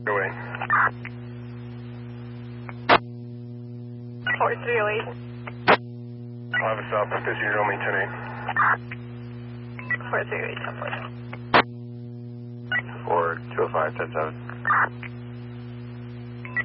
Waiting. 4308. I'll have a Southwest District, you know me, 10-8. 4308, 10-4. 4 205 10-7.